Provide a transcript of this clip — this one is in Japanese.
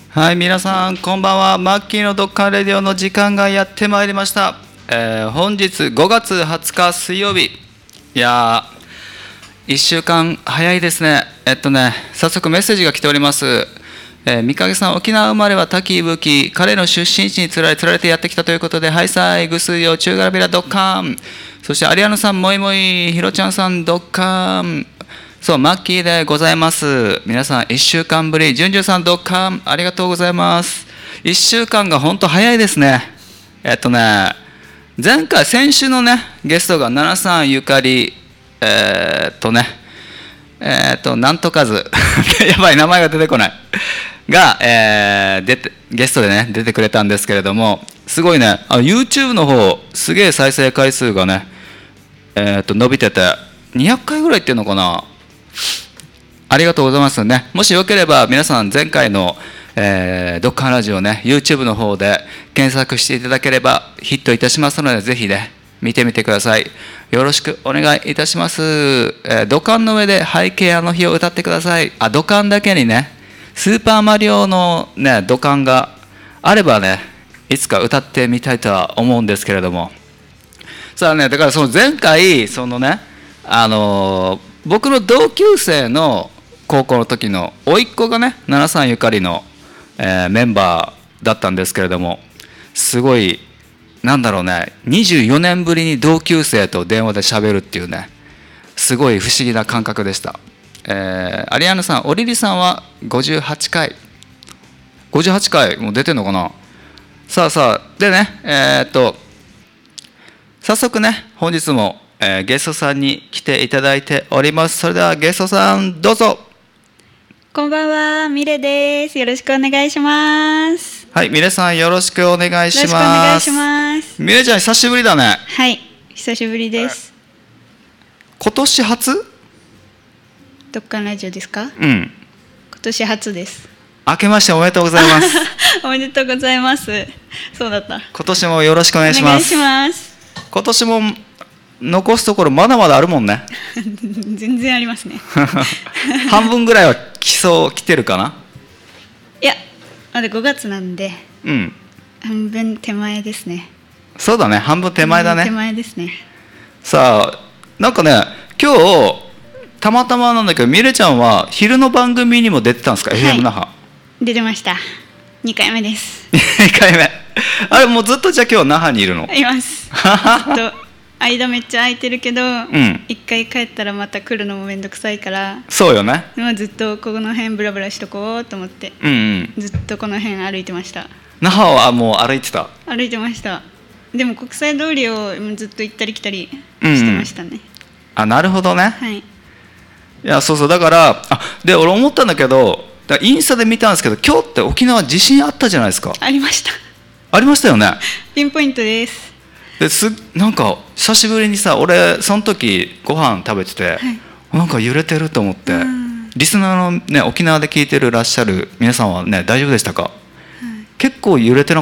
はい、皆さんこんばんは。マッキーのドッカンレディオの時間がやってまいりました。本日5月20日水曜日。いやー、1週間早いですね。早速メッセージが来ております。三影さん、沖縄生まれは滝ぶき、彼の出身地につられてやってきたということで、ハイサイ、グスヨ、チューガラビラ、ドッカン。そしてアリアヌさん、もいもい、ヒロちゃんさん、ドッカン。そう、マッキーでございます。皆さん、1週間ぶり、ジュンジュンさん、ドッカン、ありがとうございます。1週間が本当早いですね。先週のね、ゲストが奈良さんゆかり、なんとかず、やばい、名前が出てこない。が、ゲストでね、出てくれたんですけれども、すごいね、YouTube の方、すげえ再生回数がね、伸びてて、200回ぐらいいってるのかな。ありがとうございますね。もしよければ皆さん前回の、ドッカンラジオね YouTube の方で検索していただければヒットいたしますので、ぜひね見てみてください。よろしくお願いいたします。土管の上で背景あの日を歌ってください。土管だけにねスーパーマリオのね土管があればねいつか歌ってみたいとは思うんですけれども、さあね、だからその前回そのね僕の同級生の高校の時の甥っ子がね奈良さんゆかりの、メンバーだったんですけれども、すごいなんだろうね、24年ぶりに同級生と電話で喋るっていうね、すごい不思議な感覚でした。アリアンヌさん、オリリさんは58回もう出てんのかな。さあでね早速ね本日もゲストさんに来ていただいております。それではゲストさんどうぞ。 こんばんは、ミレです。よろしくお願いします。 はい、ミレさんよろしくお願いします。 よろしくお願いします。 ミレちゃん久しぶりだね。 はい、久しぶりです。 今年初？ ドッカンラジオですか？ うん。 今年初です。 明けましておめでとうございます。 おめでとうございます。そうだった。 今年もよろしくお願いします。 お願いします。 今年も残すところまだまだあるもんね。 全然ありますね。 半分ぐらいは来てるかな。 いや、まだ5月なんで、 うん、 半分手前ですね。 そうだね、半分手前だね。 手前ですね。 さあ、なんかね今日たまたまなんだけど、ミレちゃんは昼の番組にも出てたんですか？ FM 那覇出てました。2回目です。 2回目。あれもうずっとじゃあ今日那覇にいるの？ います。ずっと間めっちゃ空いてるけど、1回帰ったらまた来るのもめんどくさいから。 そうよね。 ずっとこの辺ブラブラしとこうと思って、ずっとこの辺歩いてました。 那覇はもう歩いてた？ 歩いてました。でも国際通りをずっと行ったり来たりしてましたね。 なるほどね。 はい。 いや、そうだからで俺思ったんだけど、インスタで見たんですけど、今日って沖縄地震あったじゃないですか。 ありました。 ありましたよね。 ピンポイントです。 なんか久しぶりにさ、俺その時ご飯食べてて、なんか揺れてると思って、リスナーのね沖縄で聞いてるらっしゃる皆さんはね大丈夫でしたか？結構揺れてな